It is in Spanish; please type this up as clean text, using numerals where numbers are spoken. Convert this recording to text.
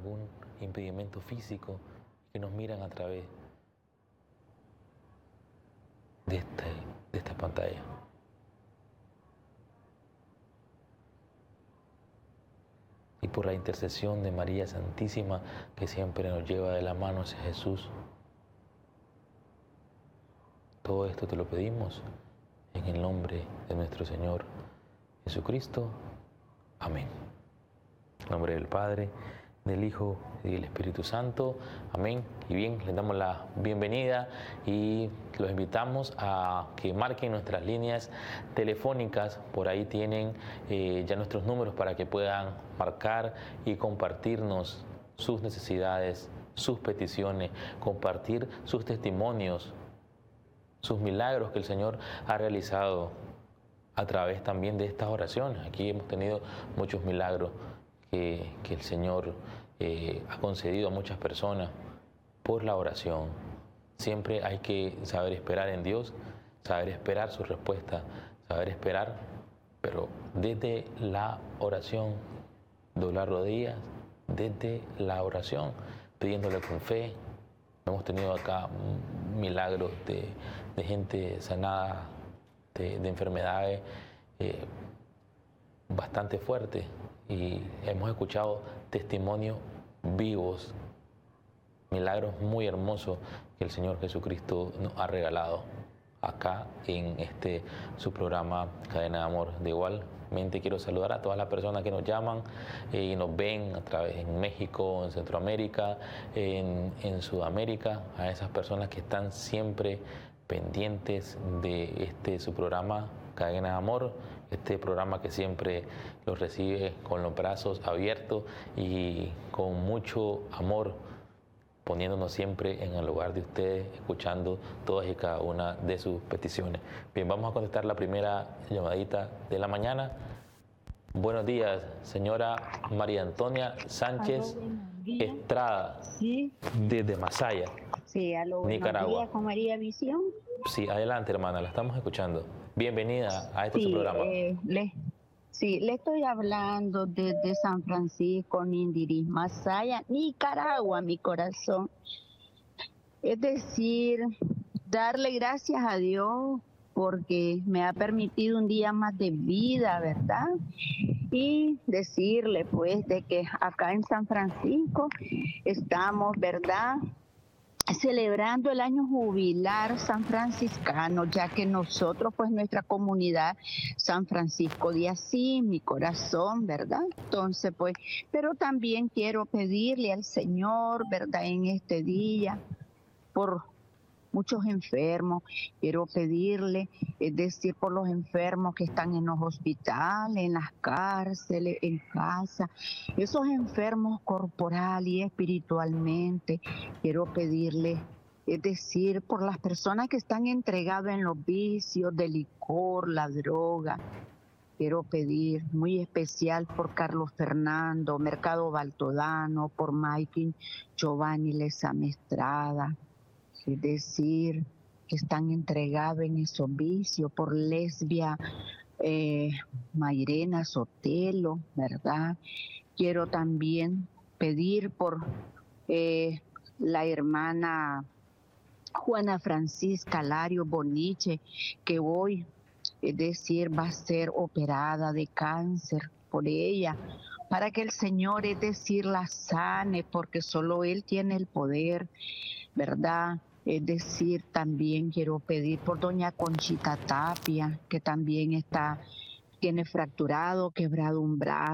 algún impedimento físico, que nos miran a través de esta pantalla. Y por la intercesión de María Santísima, que siempre nos lleva de la mano hacia Jesús. Todo esto te lo pedimos en el nombre de nuestro Señor Jesucristo. Amén. En nombre del Padre, del Hijo y del Espíritu Santo. Amén. Y bien, les damos la bienvenida y los invitamos a que marquen nuestras líneas telefónicas. Por ahí tienen ya nuestros números para que puedan marcar y compartirnos sus necesidades, sus peticiones, compartir sus testimonios, sus milagros que el Señor ha realizado a través también de estas oraciones. Aquí hemos tenido muchos milagros que el Señor ha concedido a muchas personas por la oración. Siempre hay que saber esperar en Dios, saber esperar su respuesta, saber esperar, pero desde la oración, doblar rodillas, desde la oración, pidiéndole con fe. Hemos tenido acá milagros de gente sanada de enfermedades bastante fuertes, y hemos escuchado testimonios vivos, milagros muy hermosos que el Señor Jesucristo nos ha regalado acá en su programa Cadena de Amor. De igualmente quiero saludar a todas las personas que nos llaman y nos ven a través en México, en Centroamérica, en Sudamérica, a esas personas que están siempre pendientes de su programa Cadena de Amor, este programa que siempre los recibe con los brazos abiertos y con mucho amor, poniéndonos siempre en el lugar de ustedes, escuchando todas y cada una de sus peticiones. Bien, vamos a contestar la primera llamadita de la mañana. Buenos días, señora María Antonia Sánchez Estrada, sí, desde Masaya, sí, Nicaragua. Días con María Visión. Sí, adelante, hermana, la estamos escuchando. Bienvenida a su programa. Le estoy hablando desde San Francisco, Nindiris, Masaya, Nicaragua, mi corazón. Es decir, darle gracias a Dios porque me ha permitido un día más de vida, ¿verdad? Y decirle pues de que acá en San Francisco estamos, ¿verdad?, celebrando el año jubilar san franciscano, ya que nosotros, pues nuestra comunidad San Francisco de Asís, mi corazón, ¿verdad? Entonces, pues, pero también quiero pedirle al Señor, ¿verdad?, en este día, por muchos enfermos, quiero pedirle, es decir, por los enfermos que están en los hospitales, en las cárceles, en casa, esos enfermos corporal y espiritualmente, quiero pedirle, es decir, por las personas que están entregadas en los vicios del licor, la droga. Quiero pedir muy especial por Carlos Fernando Mercado Baltodano, por Maikin Giovanni Lezama Estrada, es decir, que están entregados en esos vicios, por Lesbia Mairena Sotelo, ¿verdad? Quiero también pedir por la hermana Juana Francisca Lario Boniche, que hoy, es decir, va a ser operada de cáncer, por ella, para que el Señor, es decir, la sane, porque solo Él tiene el poder, ¿verdad? Es decir, también quiero pedir por doña Conchita Tapia, que también tiene fracturado, quebrado un brazo.